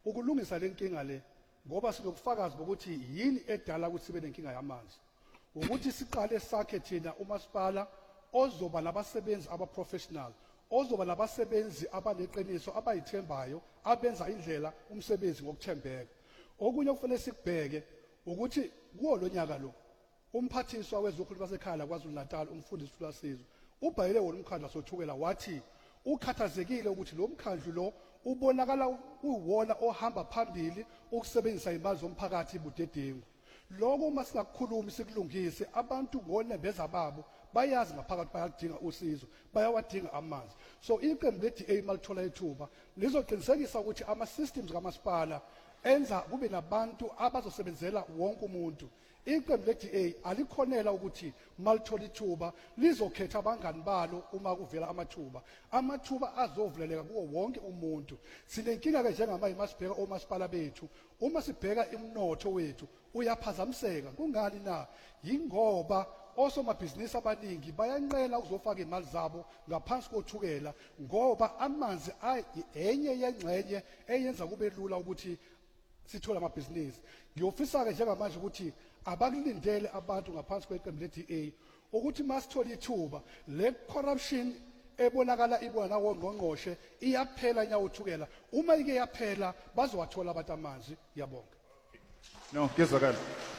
ukulungisa lenkinga le ngoba sinokufakaza ukuthi yini edala ukuthi sibe nenkinga yamanzi ukuthi siqale sakhe thina umasipala ozoba nabasebenzi abaprofessional ozoba nabasebenzi abaneqiniso abayithembayo abenza indlela umsebenzi ngokuthembeka okunye okufanele sikubheke ukuthi kuwo lo nyaka lo umphathiswa wezokhuluma basekhaya kwaZulu Natal umfundisi uLasizwe ubhayile wona umkhandlu wasothukela wathi ukhathazekile ukuthi lo mkhandlu lo ubonakala uwona ohamba phambili ukusebenzisa imali zomphakathi budedengu lokho uma singakukhulumi sikulungise abantu ngonembeza babo bayazi ngaphakathi bayadinga usizo bayawadinga amanzi so iqembu le-DA malithola ithuba lizoqinisekisa ukuthi ama-systems kamasipala enza kube nabantu abazosebenzela wonke umuntu iqembu le-DA alikhonela ukuthi malithola ithuba lizokhetha abangani balo uma kuvela amathuba azovuleleka kuwo wonke umuntu sinenkinga-ke njengamanje masibheka omasipala bethu uma sibheka umnotho wethu uyaphazamiseka kungani na yingoba osomabhizinisi abaningi bayanqena ukuzofaka imali zabo ngaphansi kothukela ngoba amanzi enye yengxenye eyenza kube lula ukuthi sithole amabhizinisi ngiyofisa-ke njengamanje ukuthi abakulindele abantu ngaphansi kweqembu le-DA ukuthi masithola ithuba le corruption ebonakala ibona nawo ngqongqoshe iyaphela nyawothukela uma ike yaphela bazowathola abantu amanzi yabonga no kezwakala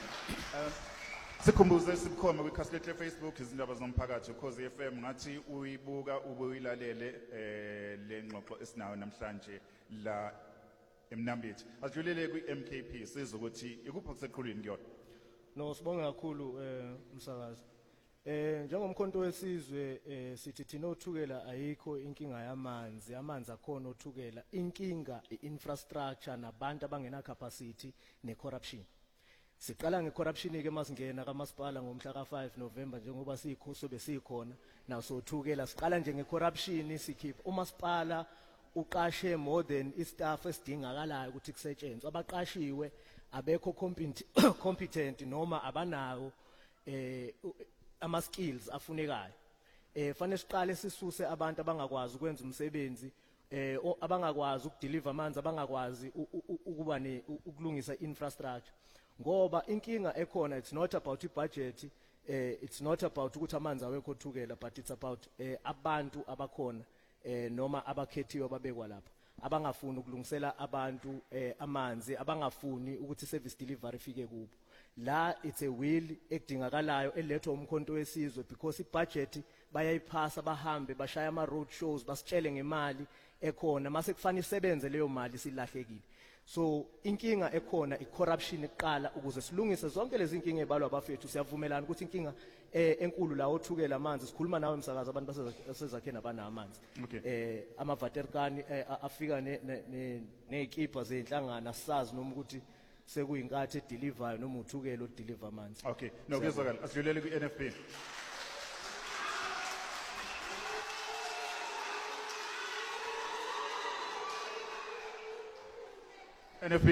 sikhumbuze sibukhoma kwikhasi lethu le-Facebook izindaba zomphakathi ukhozi FM ngathi uyibuka ube uyilalele le ngxoxo esinayo namhlanje la eMnambithi asijulele kwi-MKP sizwe ukuthi ikuphi kuseqhulwini kuyona no sibonga kakhulu umsakazi njengomkhonto wesizwe sithi thina othukela ayikho inkinga yamanzi amanzi akhona othukela inkinga infrastructure nabantu abangena capacity necorruption siqala ngecorruption ke masingena kamasipala ngomhla ka5 November njengoba sikhoso besikhona nasothukela siqala nje ngecorruption sikhipha umasipala uqashe more than istaff esidingakalayo ukuthi kusetshenzwe abaqashiwe abekho competent noma abanawo ama skills afunekayo fanele siqale sisuse abantu abangakwazi ukwenza umsebenzi abangakwazi ukudeliver amanzi abangakwazi ukuba ukulungisa infrastructure ngoba inkinga ekhona it's not about ibudget it's not about ukuthi amanzi awekho thukela but it's about abantu abakhona noma abakhethiwe babekwa lapha abangafuni ukulungisela abantu amanzi abangafuni ukuthi service delivery ifike kubo la it's a will ekudingakalayo elethwa umkhonto wesizwe because ibudget bayayiphasa bahambe bashaya ama road shows basitshele ngemali ekhona mase kufanele isebenze leyo mali silahlekile so inkinga ekhona icorruption eqala ukuze silungise zonke lezi inkinga ebalwa abafethu siyavumelana ukuthi inkinga enkulu la othukela amanzi sikhuluma nawe umsakazi abantu basezakhena abana amanzi amavaterkani afika nezikipa zenhlangano sazi noma ukuthi sekuyinkathi edeliver noma uthukela odeliver amanzi okay no kuyezwakala asidlulele ku-NFP NFP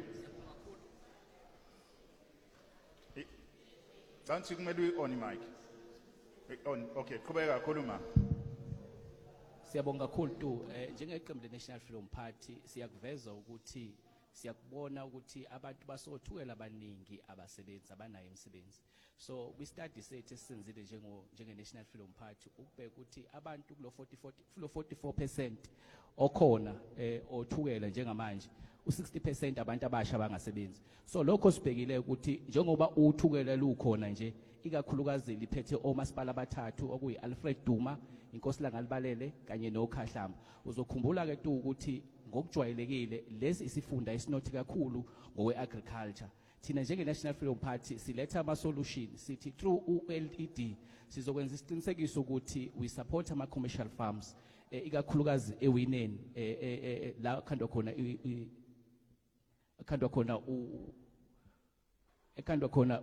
Zansi kumele on mic on okay qhubeka khuluma Siyabonga kakhulu tu njengeqembu le-National Freedom Party siyakuveza ukuthi siyakubona ukuthi abantu basothukela abaningi abasebenzi abanayo imisebenzi so kwi-study sethu esisenzile njenge-National Freedom Party ukubheka ukuthi abantu kulo 44% okhona othukela njengamanje u60% abantu abasha abangasebenzi so lokho sibhekile ukuthi njengoba uthukela lukhona nje ikakhulukazi liphethe omasipala abathathu okuyi Alfred Duma iNkosilanga Libalele kanye noKhahlamba uzokhumbula ke tu ukuthi ngokujwayelekile lesi isifunda esinothi kakhulu ngokwe-agriculture thina njenge-National Freedom Party siletha ama-solution sithi through uLED sizokwenza isiqinisekiso ukuthi we support ama-commercial farms ikakhulukazi ewineni la khandwa khona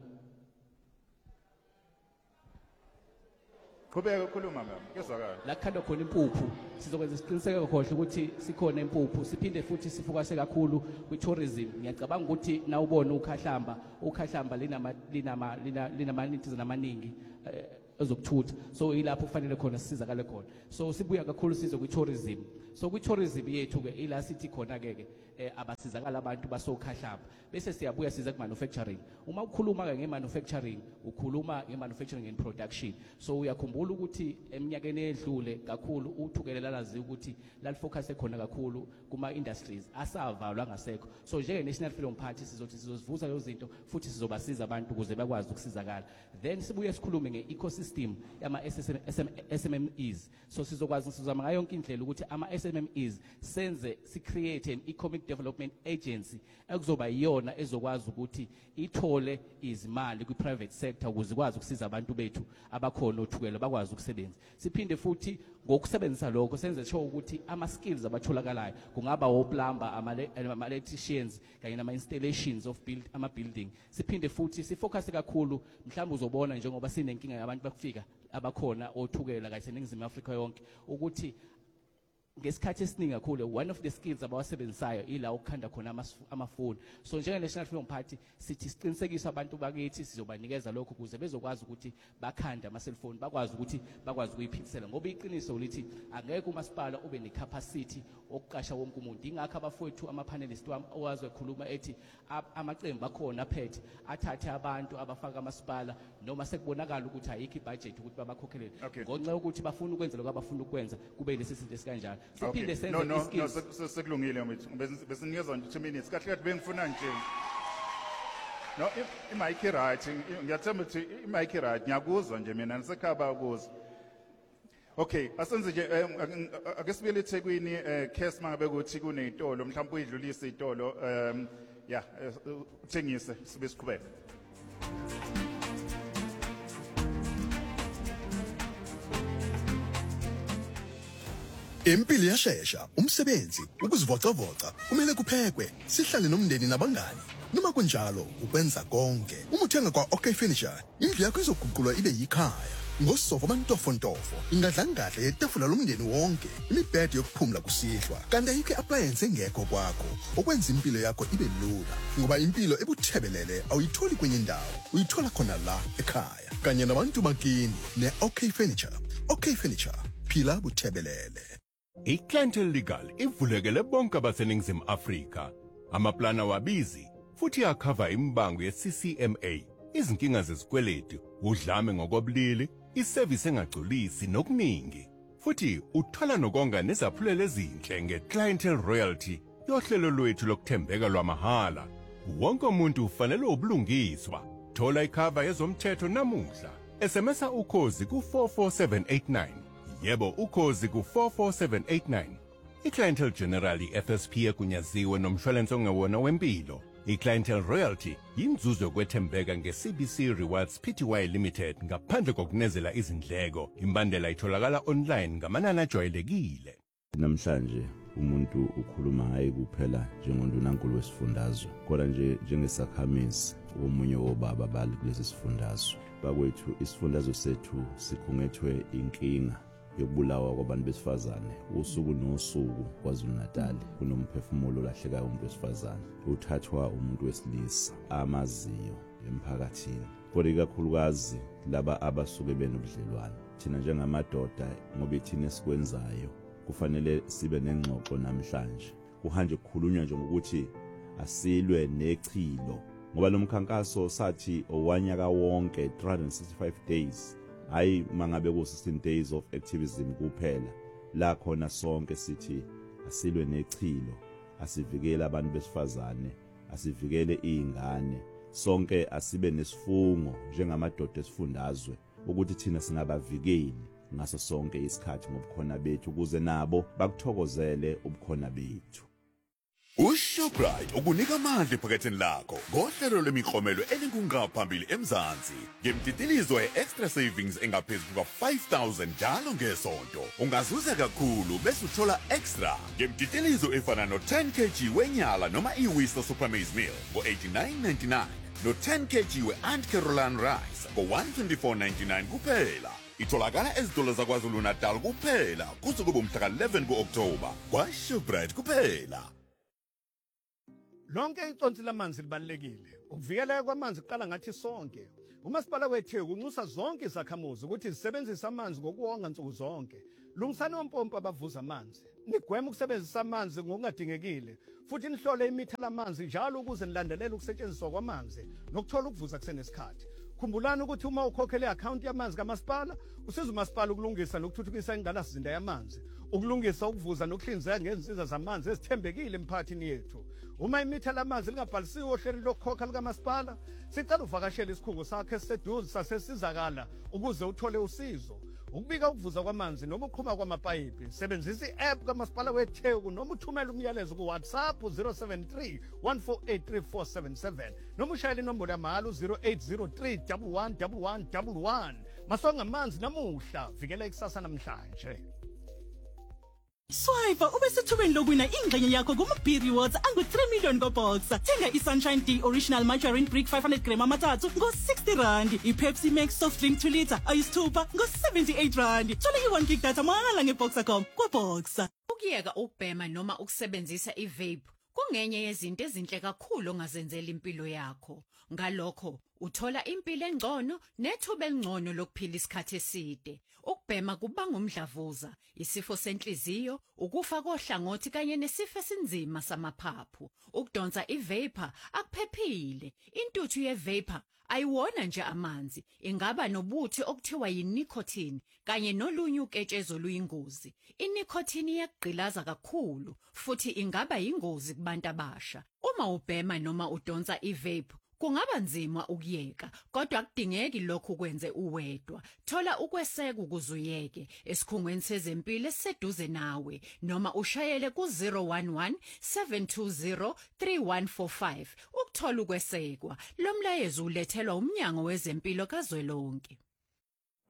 Qhubeka khuluma mama kezwakala la khandwa khona impuphu sizokwenza isiqiniseko khohle ukuthi sikhona impuphu siphinde futhi sifokase kakhulu kwi-tourism ngiyacabanga ukuthi na ubona ukhahlamba linama-nitizana amaningi ezokuthutha so ilapho kufanele khona sisizakale khona so sibuya kakhulu size kwi-tourism so kwi-tourism yethu-ke ila sithi khona-ke abasizakala abantu basokhahlaba bese siyabuya siza ku manufacturing. Uma ukhuluma ke nge-manufacturing ukhuluma nge-manufacturing and production. So uyakhumbula ukuthi eminyakeni edlule kakhulu uthukelela lazi ukuthi lalifocus ekhona kakhulu kuma industries asavalwa ngasekho. So njenge National Freedom Party sizothi sizozivusa lezo zinto futhi sizobasiza abantu ukuze bakwazi ukusizakala. Then sibuye sikhulume nge-ecosystem yama SMMEs. So sizokwazi sizama ngayo yonke indlela ukuthi ama SMMEs senze create an economic development agency ekuzoba yiyona ezokwazi ukuthi ithole izimali kwi private sector ukuze ikwazi ukusiza abantu bethu abakhona othukela bakwazi ukusebenza. Siphinde futhi ngokusebenzisa lokho senze sure ukuthi ama skills abatholakalayo kungaba oplumber ama electricians kanye nama installations of ama building. Siphinde futhi sifocus kakhulu mhlawumbe uzobona njengoba sinenkinga yabantu bakufika abakhona othukela kanye seningizimu Afrika yonke ukuthi ngesikhathi esiningi kakhulu one of the skills abawasebenzisayo ila ukukhanda khona amafoni. So njenge National Freedom Party sithi siqinisekisa abantu bakithi sizobanikeza lokho ukuze bezokwazi ukuthi bakhanda ama cellphone bakwazi ukuthi bakwazi ukuyiphikisela ngoba iqiniso lithi angeke umasipala ube ne capacity okuqasha wonke umuntu. Ingakho abafowethu ama panelists owazwe khuluma ethi amaqembu akhona aphethe athathe abantu abafaka amasipala noma sekubonakala ukuthi ayikho ibudget ukuthi babakhokhelele ngonxa ukuthi bafuna ukwenza lokho abafuna ukwenza kube lesi sinto esikanjalo. Siphinde senze no sekulungile mfethu besinikeza nje 2 minutes kahle kahle bengifuna nje no i-mic right ngiyathemba ukuthi i-mic right ngiyakuzwa nje mina nisekhaba ukuzwa. Okay, asenze nje ake sibuyele eThekwini case mangabe ukuthi kunezitolo mhlawumbe uyidlulise izitolo uthengise sibe siqhubeka. Impilo iyashesha, umsebenzi, ukuzivocavoca, kumele kuphekwe, sihlale nomndeni nabangani. Noma kunjalo, ukwenza konke. Uma uthenga kwa OK Furniture, indlu yakho izoguqulwa ibe yikhaya. Ngosofa amantofontofo, ingadlangadla yetafula lomndeni wonke, imibhede yokuphumula kusihlwa. Kanti ayikho appliance engekho kwakho, okwenza impilo yakho ibe lula. Ngoba impilo ebuthebelele awuyitholi kwenye ndawo, uyithola khona la ekhaya. Kanye nabantu bakini ne-OK Furniture. OK Furniture, phila buthebelele. I-Clientele Legal ivulekele bonke abaseningizimu Afrika. Amaplana wabizi futhi yakhava imbango ye-CCMA, izinkinga zezikweletu, udlame ngokobulili, iservice engagculisi nokuningi. Futhi uthola nokonga nezaphulelo ezinhle nge-Clientele Royalty, yohlelo lwethu lokuthembeka lwamahala. Wonke umuntu ufanele ubulungiswa. Thola ikhava yezomthetho namuhla. SMSa ukhozi ku44789. Yebo ukhozi ku44789. I-Clientele General FSP ekunyaziwe nomshwalense ongewona wempilo. I-Clientele Royalty yinzuzo yokwethembeka nge-CBC Rewards Pty Limited ngaphandle kokunezela izindleko. Imbandela itholakala online ngamanani ajwayelekile. Namhlanje umuntu ukhuluma hayi kuphela njengondunankulu wesifundazwe kodwa nje njengesakhamisi womunye wobaba bali kulesi sifundazwe. Bakwethu isifundazwe sethu sikhungethwe inkinga yokubulawa kwabantu besifazane usuku nosuku KwaZulu-Natal kunomphefumulo lahleka umuntu wesifazane uthathwa umuntu wesilisa amaziyo emphakathini kodwa ikakhulukazi laba abasuke benobudlelwane. Thina njengamadoda ngoba ithina esikwenzayo kufanele sibe nengxoxo namhlanje kuhanje kukhulunywa nje ngokuthi asilwe nechilo ngoba lo mkhankaso sathi owanyaka wonke 365 days hayi mangabe ku 16 days of activism kuphela la khona sonke sithi asilwe nechilo, asivikele abantu besifazane, asivikele izingane, sonke asibe nesifungo njengamadoda esifundazwe ukuthi thina singabavikeli ngaso sonke isikhathi ngobukhona bethu ukuze nabo bakuthokozele ubukhona bethu. UShoprite ukunika amandla ephaketheni lakho ngohlelo lemiklomelo elinkungaphambili eMzansi ngemtitilizo ye-extra savings engaphezulu kwa-5,000 njalo ngesonto. Ungazuza kakhulu bese uthola extra ngemtitilizo efana no-10 kg wenyala noma iWista Supermaize Meal ngo-89.99 no-10 kg we-Aunt Caroline Rice ngo-124.99 kuphela. Itholakala ezitolo zaKwaZulu-Natal kuphela kuze kube umhla ka-11 ku-Oktoba kwaShoprite kuphela. Lonke iconsi lamanzi libalekile. Ukuvikeleka kwamanzi kuqala ngathi sonke. umasipala weTheku unxusa zonke izakhamuzi ukuthi zisebenzise amanzi ngokuwonga nsuku zonke. Lungisani ompompi abavuza amanzi. Nigweme ukusebenzisa amanzi ngokungadingekile futhi nihlole imitha lamanzi njalo ukuze nilandelele ukusetshenziswa kwamanzi nokuthola ukuvuza kusenesikhathi. Khumbulani ukuthi uma ukhokhele i-account yamanzi kamasipala, usiza umasipala ukulungisa nokuthuthukisa ingqalasizinda yamanzi, ukulungisa ukuvuza nokuhlinzeka ngezinsiza zamanzi ezithembekile emphakathini yethu. Uma imitha lamanzi lingabhalisiwe ohlelweni lokukhokha likamasipala, sicela uvakashele isikhungo sakhe esiseduze sasesizakala ukuze uthole usizo. Ukubika ukuvuza kwamanzi noma uqhuma kwamapayipi, sebenzisa i-app kamasipala weTheku noma uthumele umyalezo ku WhatsApp 073 1483477 noma ushayele inombolo yamahhala 0803 111111. Masonga amanzi namuhla, vikela ikusasa namhlanje. Swiper ube sethubeni lokwina ingxenye yakho kuma-B rewards angu-3 million koBoxer. Thenga i-Sunshine D Original Margarine Brick 500 gram amathathu ngo-R60. I-Pepsi Max Soft Drink 2 litre ayisithupha ngo-R78. Thola i-1 gig data mahhala ngeBoxer.com kwaBoxer. Ukuyeka ukubhema noma ukusebenzisa i-vape kungenye yezinto ezinhle kakhulu ongazenzela impilo yakho. Ngalokho uthola impilo engcono nethuba elingcono lokuphila isikhathi eside. Ukubhema kubanga umdlavuza, isifo senhliziyo, ukufa kohlangothi kanye nesifo esinzima samaphaphu. Ukudonsa i-vapor akuphephile. Intuthu ye-vapor ayiwona nje amanzi, ingaba nobuthi okuthiwa yi-nicotine kanye nolunye uketshezo luyingozi. I-nicotine iyagqilaza kakhulu futhi ingaba yingozi kubantu abasha. Uma ubhema noma udonsa i-vape kungaba nzima ukuyeka, kodwa akudingeki lokhu kwenze uwedwa. Thola ukweseka ukuze uyeke esikhungweni sezempilo esiseduze nawe noma ushayele ku-011 720 3145 ukuthola ukwesekwa. Lo mlayezo ulethelwa uMnyango Wezempilo kaZwelonke.